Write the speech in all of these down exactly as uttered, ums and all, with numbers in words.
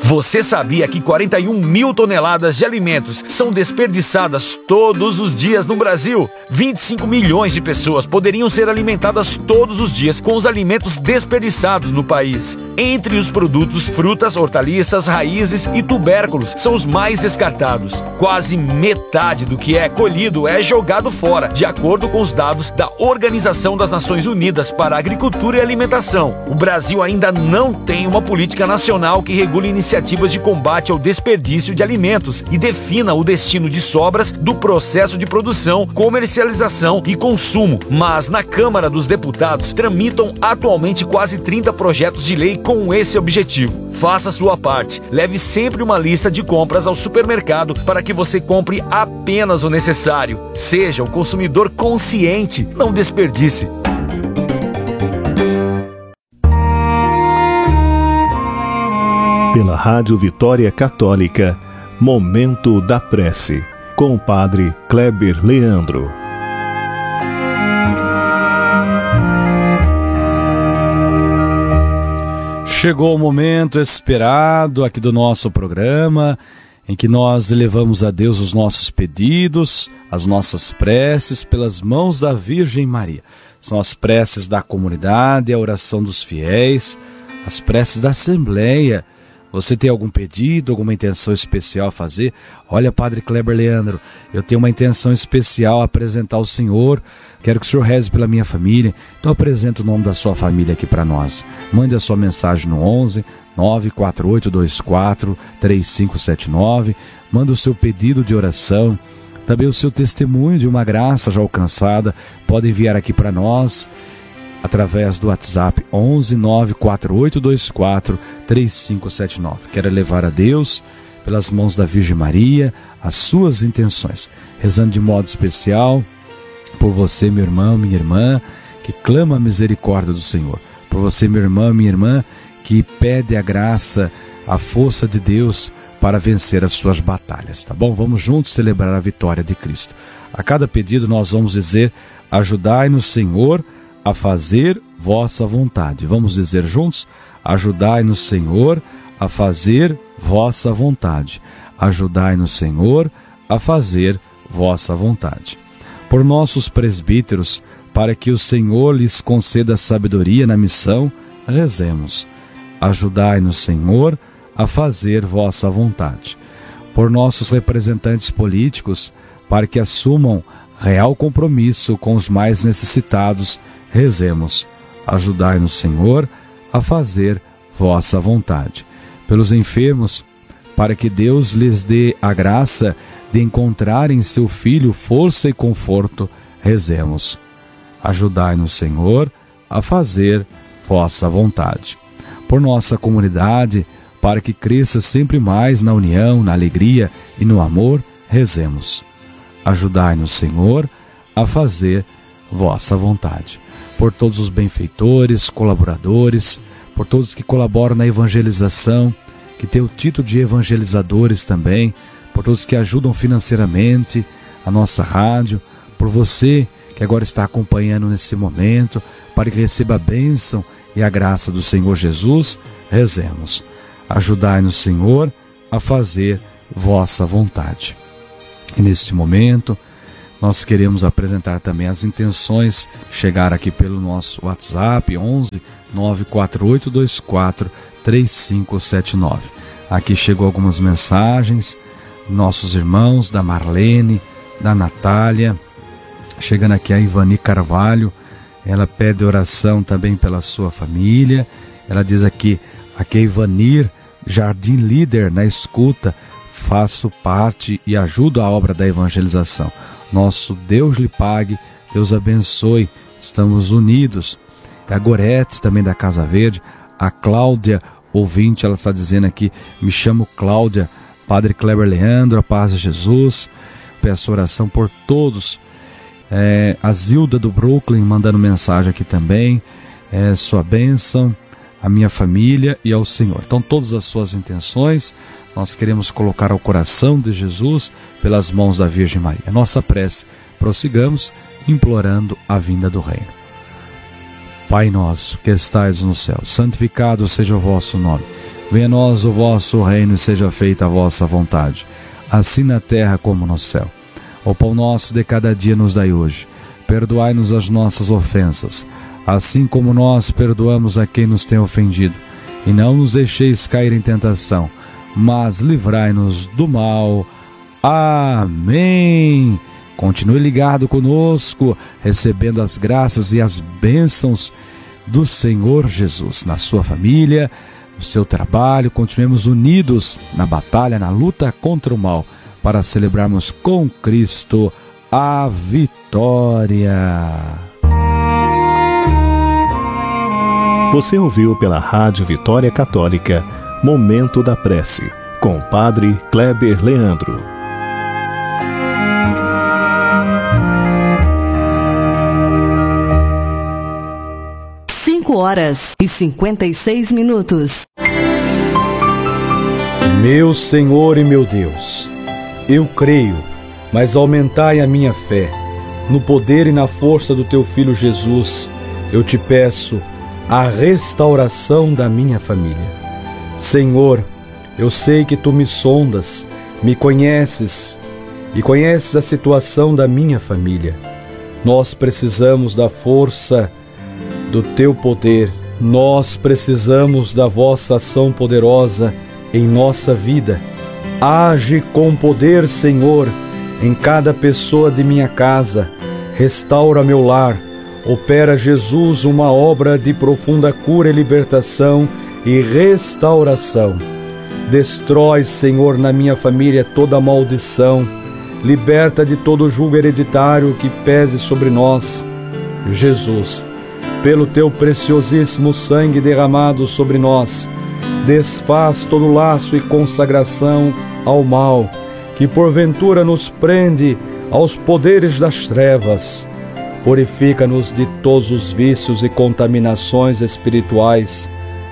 Você sabia que quarenta e um mil toneladas de alimentos são desperdiçadas todos os dias no Brasil? vinte e cinco milhões de pessoas poderiam ser alimentadas todos os dias com os alimentos desperdiçados no país. Entre os produtos, frutas, hortaliças, raízes e tubérculos são os mais descartados. Quase metade do que é colhido é jogado fora, de acordo com os dados da Organização das Nações Unidas para a Agricultura e Alimentação. O Brasil ainda não tem uma política nacional que regule iniciativas de combate ao desperdício de alimentos e defina o destino de sobras do processo de produção, comercialização e consumo. Mas na Câmara dos Deputados tramitam atualmente quase trinta projetos de lei com esse objetivo. Faça sua parte. Leve sempre uma lista de compras ao supermercado para que você compre apenas o necessário. Seja um consumidor consciente. Não desperdice. Pela Rádio Vitória Católica, Momento da Prece, com o Padre Kleber Leandro. Chegou o momento esperado aqui do nosso programa, em que nós elevamos a Deus os nossos pedidos, as nossas preces pelas mãos da Virgem Maria. São as preces da comunidade, a oração dos fiéis, as preces da Assembleia. Você tem algum pedido, alguma intenção especial a fazer? Olha, Padre Kleber Leandro, eu tenho uma intenção especial a apresentar ao Senhor. Quero que o Senhor reze pela minha família. Então apresenta o nome da sua família aqui para nós. Mande a sua mensagem no onze, nove quatro oito dois quatro, três cinco sete nove. Manda o seu pedido de oração. Também o seu testemunho de uma graça já alcançada. Pode enviar aqui para nós através do WhatsApp onze, nove quatro oito dois quatro, três cinco sete nove. Quero levar a Deus, pelas mãos da Virgem Maria, as suas intenções, rezando de modo especial por você, meu irmão, minha irmã, que clama a misericórdia do Senhor. Por você, meu irmão, minha irmã, que pede a graça, a força de Deus para vencer as suas batalhas, tá bom? Vamos juntos celebrar a vitória de Cristo. A cada pedido nós vamos dizer: ajudai-nos, Senhor, a fazer vossa vontade. Vamos dizer juntos: ajudai-nos, Senhor, a fazer vossa vontade. Ajudai-nos, Senhor, a fazer vossa vontade. Por nossos presbíteros, para que o Senhor lhes conceda sabedoria na missão, rezemos: ajudai-nos, Senhor, a fazer vossa vontade. Por nossos representantes políticos, para que assumam real compromisso com os mais necessitados, rezemos: ajudai-nos, Senhor, a fazer vossa vontade. Pelos enfermos, para que Deus lhes dê a graça de encontrar em seu Filho força e conforto, rezemos: ajudai-nos, Senhor, a fazer vossa vontade. Por nossa comunidade, para que cresça sempre mais na união, na alegria e no amor, rezemos: ajudai-nos, Senhor, a fazer vossa vontade. Por todos os benfeitores, colaboradores, por todos que colaboram na evangelização, que têm o título de evangelizadores também, por todos que ajudam financeiramente a nossa rádio, por você que agora está acompanhando nesse momento, para que receba a bênção e a graça do Senhor Jesus, rezemos: ajudai-nos, Senhor, a fazer vossa vontade. E neste momento, nós queremos apresentar também as intenções, chegar aqui pelo nosso WhatsApp, onze, nove quatro oito dois quatro, três cinco sete nove. Aqui chegou algumas mensagens, nossos irmãos, da Marlene, da Natália, chegando aqui a Ivani Carvalho, ela pede oração também pela sua família. Ela diz aqui: aqui é Ivanir, Jardim Líder, na escuta, faço parte e ajudo a obra da evangelização. Nosso Deus lhe pague, Deus abençoe, estamos unidos. A Gorete, também da Casa Verde, a Cláudia, ouvinte, ela está dizendo aqui: me chamo Cláudia, Padre Kleber Leandro, a paz de Jesus, peço oração por todos. É, a Zilda do Brooklyn mandando mensagem aqui também, é, sua bênção, a minha família e ao Senhor. Então todas as suas intenções nós queremos colocar ao coração de Jesus pelas mãos da Virgem Maria. Nossa prece, prossigamos implorando a vinda do Reino. Pai nosso que estais no céu, santificado seja o vosso nome. Venha a nós o vosso reino e seja feita a vossa vontade, assim na terra como no céu. O pão nosso de cada dia nos dai hoje. Perdoai-nos as nossas ofensas, assim como nós perdoamos a quem nos tem ofendido. E não nos deixeis cair em tentação, mas livrai-nos do mal. Amém. Continue ligado conosco, recebendo as graças e as bênçãos do Senhor Jesus na sua família, no seu trabalho. Continuemos unidos na batalha, na luta contra o mal, para celebrarmos com Cristo a vitória. Você ouviu pela Rádio Vitória Católica Momento da Prece, com o Padre Kleber Leandro. cinco horas e cinquenta e seis minutos. Meu Senhor e meu Deus, eu creio, mas aumentai a minha fé. No poder e na força do Teu Filho Jesus, eu te peço a restauração da minha família. Senhor, eu sei que Tu me sondas, me conheces e conheces a situação da minha família. Nós precisamos da força do Teu poder, nós precisamos da vossa ação poderosa em nossa vida. Age com poder, Senhor, em cada pessoa de minha casa. Restaura meu lar. Opera, Jesus, uma obra de profunda cura e libertação e restauração. Destrói, Senhor, na minha família toda maldição. Liberta de todo jugo hereditário que pese sobre nós. Jesus, pelo Teu preciosíssimo sangue derramado sobre nós, desfaz todo laço e consagração ao mal, que porventura nos prende aos poderes das trevas. Purifica-nos de todos os vícios e contaminações espirituais.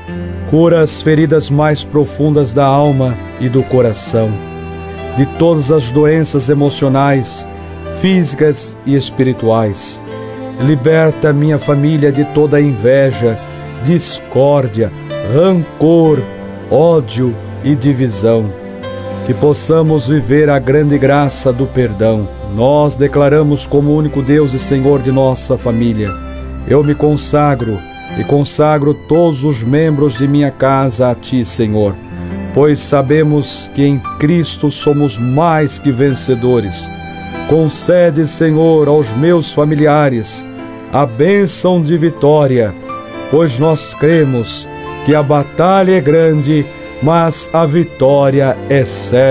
Cura as feridas mais profundas da alma e do coração, de todas as doenças emocionais, físicas e espirituais. Liberta minha família de toda inveja, discórdia, rancor, ódio e divisão. Que possamos viver a grande graça do perdão. Nós declaramos como único Deus e Senhor de nossa família. Eu me consagro e consagro todos os membros de minha casa a Ti, Senhor, pois sabemos que em Cristo somos mais que vencedores. Concede, Senhor, aos meus familiares a bênção de vitória, pois nós cremos que a batalha é grande, mas a vitória é certa.